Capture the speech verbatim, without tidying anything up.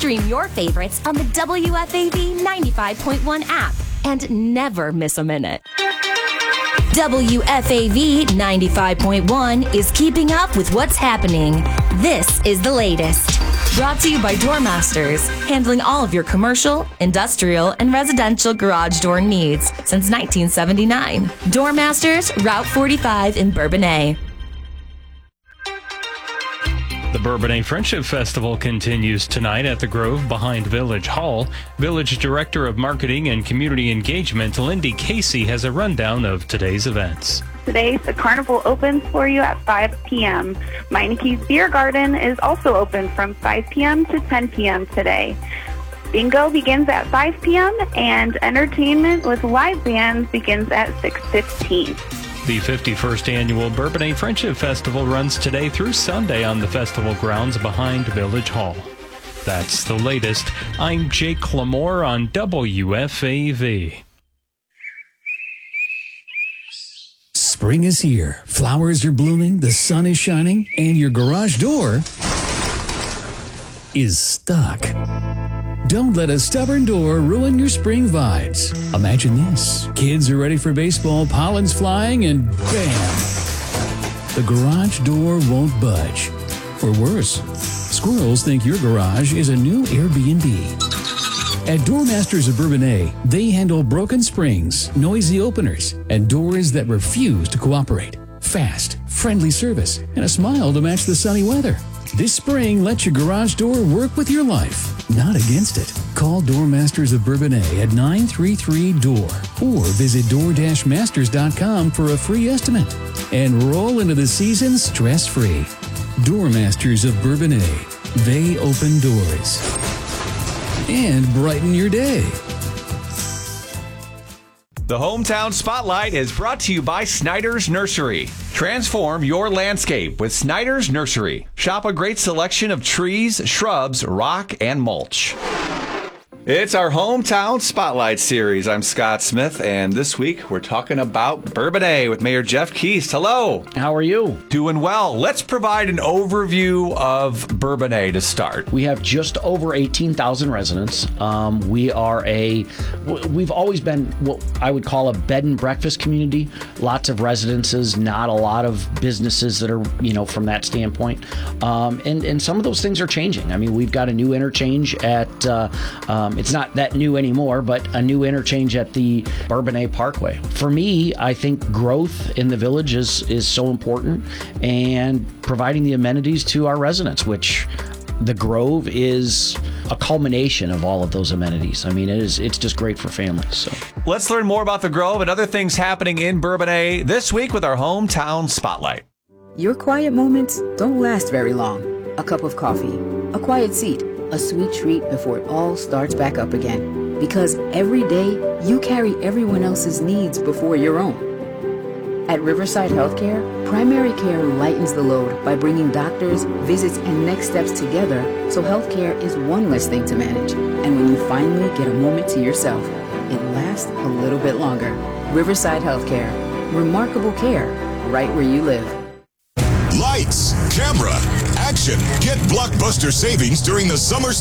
Stream your favorites on the W F A V ninety-five point one app and never miss a minute. W F A V ninety-five point one is keeping up with what's happening. This is the latest. Brought to you by Doormasters, handling all of your commercial, industrial, and residential garage door needs since nineteen seventy-nine. Doormasters, Route forty-five in Bourbonnais. The Bourbonnais Friendship Festival continues tonight at the Grove behind Village Hall. Village Director of Marketing and Community Engagement, Lindy Casey, has a rundown of today's events. Today, the carnival opens for you at five p.m. Meineke's Beer Garden is also open from five p.m. to ten p.m. today. Bingo begins at five p.m. and entertainment with live bands begins at six fifteen. The fifty-first Annual Bourbonnais Friendship Festival runs today through Sunday on the festival grounds behind Village Hall. That's the latest. I'm Jake Lamore on W F A V. Spring is here. Flowers are blooming, the sun is shining, and your garage door is stuck. Don't let a stubborn door ruin your spring vibes. Imagine this. Kids are ready for baseball, pollen's flying, and bam! The garage door won't budge. Or worse, squirrels think your garage is a new Airbnb. At Doormasters of Bourbonnais, they handle broken springs, noisy openers, and doors that refuse to cooperate. Fast, friendly service, and a smile to match the sunny weather. This spring, let your garage door work with your life, not against it. Call Doormasters of Bourbonnais at nine three three D O O R or visit door dash masters dot com for a free estimate. And roll into the season stress-free. Doormasters of Bourbonnais. They open doors and brighten your day. The Hometown Spotlight is brought to you by Snyder's Nursery. Transform your landscape with Snyder's Nursery. Shop a great selection of trees, shrubs, rock, and mulch. It's our Hometown Spotlight series. I'm Scott Smith, and this week we're talking about Bourbonnais with Mayor Jeff Keast. Hello. How are you? Doing well. Let's provide an overview of Bourbonnais to start. We have just over eighteen thousand residents. Um, we are a, we've always been what I would call a bed and breakfast community. Lots of residences, not a lot of businesses that are, you know, from that standpoint. Um, and, and some of those things are changing. I mean, we've got a new interchange at, uh, um, it's not that new anymore, but a new interchange at the Bourbonnais Parkway. For me, I think growth in the village is, is so important, and providing the amenities to our residents, which the Grove is a culmination of all of those amenities. I mean, it is, it's just great for families. So let's learn more about the Grove and other things happening in Bourbonnais this week with our Hometown Spotlight. Your quiet moments don't last very long. A cup of coffee, a quiet seat, a sweet treat before it all starts back up again. Because every day, you carry everyone else's needs before your own. At Riverside Healthcare, primary care lightens the load by bringing doctors, visits, and next steps together, so healthcare is one less thing to manage. And when you finally get a moment to yourself, it lasts a little bit longer. Riverside Healthcare. Remarkable care, right where you live. Lights, camera, action. Get blockbuster savings during the summer